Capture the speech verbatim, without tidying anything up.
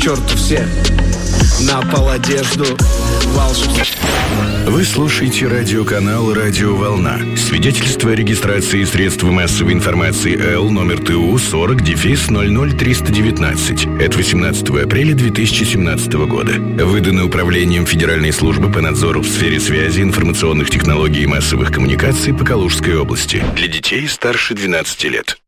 черту все. На пол одежду, волшебство. Вы слушаете радиоканал «Радио Волна». Свидетельство о регистрации средства массовой информации Л номер Т У сорок ноль ноль триста девятнадцать от восемнадцатого апреля две тысячи семнадцатого года. Выдано Управлением Федеральной службы по надзору в сфере связи, информационных технологий и массовых коммуникаций по Калужской области. Для детей старше двенадцати лет.